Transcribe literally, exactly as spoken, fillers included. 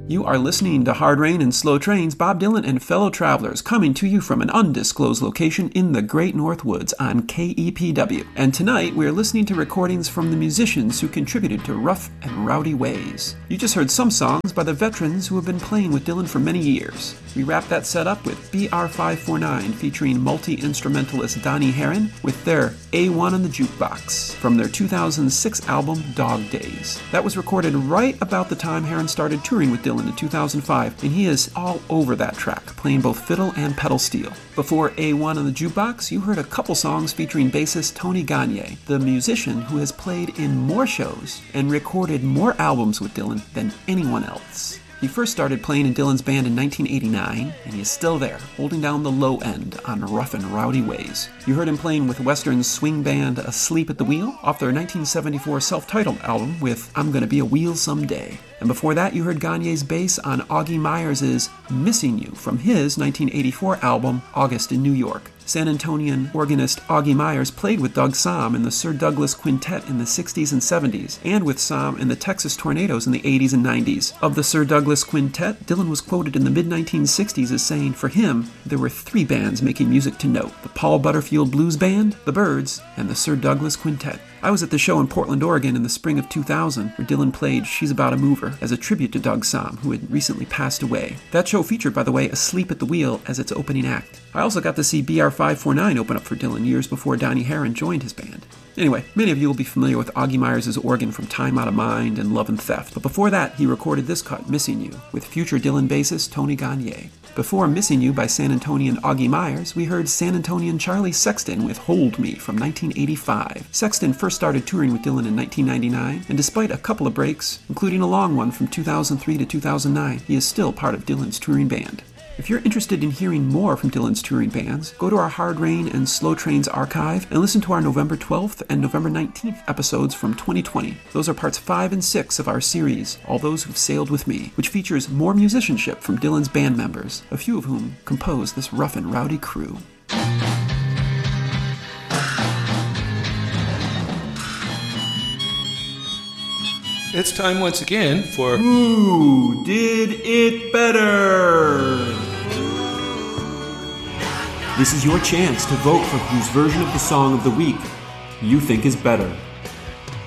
You are listening to Hard Rain and Slow Trains, Bob Dylan and fellow travelers, coming to you from an undisclosed location in the Great North Woods on K E P W. And tonight, we are listening to recordings from the musicians who contributed to Rough and Rowdy Ways. You just heard some songs by the veterans who have been playing with Dylan for many years. We wrapped that set up with B R five forty-nine featuring multi-instrumentalist Donnie Herron with their A one on the Jukebox from their two thousand six album Dog Days. That was recorded right about the time Herron started touring with Dylan in two thousand five, and he is all over that track, playing both fiddle and pedal steel. Before A one on the Jukebox, you heard a couple songs featuring bassist Tony Gagne, the musician who has played in more shows and recorded more albums with Dylan than anyone else. He first started playing in Dylan's band in nineteen eighty-nine, and he is still there, holding down the low end on Rough and Rowdy Ways. You heard him playing with Western swing band Asleep at the Wheel off their nineteen seventy-four self-titled album with I'm Gonna Be a Wheel Someday. And before that, you heard Gagne's bass on Augie Myers' Missing You from his nineteen eighty-four album August in New York. San Antonian organist Augie Myers played with Doug Sahm in the Sir Douglas Quintet in the sixties and seventies, and with Sahm in the Texas Tornadoes in the eighties and nineties. Of the Sir Douglas Quintet, Dylan was quoted in the mid nineteen sixties as saying, for him, there were three bands making music to note: the Paul Butterfield Blues Band, the Byrds, and the Sir Douglas Quintet. I was at the show in Portland, Oregon in the spring of two thousand, where Dylan played She's About a Mover as a tribute to Doug Sahm, who had recently passed away. That show featured, by the way, Asleep at the Wheel as its opening act. I also got to see B R five forty-nine open up for Dylan years before Donnie Herron joined his band. Anyway, many of you will be familiar with Augie Myers' organ from Time Out of Mind and Love and Theft, but before that, he recorded this cut, Missing You, with future Dylan bassist Tony Gagne. Before Missing You by San Antonian Augie Myers, we heard San Antonian Charlie Sexton with Hold Me from nineteen eighty-five. Sexton first started touring with Dylan in nineteen ninety-nine, and despite a couple of breaks, including a long one from two thousand three to two thousand nine, he is still part of Dylan's touring band. If you're interested in hearing more from Dylan's touring bands, go to our Hard Rain and Slow Trains archive and listen to our November twelfth and November nineteenth episodes from twenty twenty. Those are parts five and six of our series, All Those Who've Sailed With Me, which features more musicianship from Dylan's band members, a few of whom compose this rough and rowdy crew. It's time once again for Who Did It Better? This is your chance to vote for whose version of the song of the week you think is better.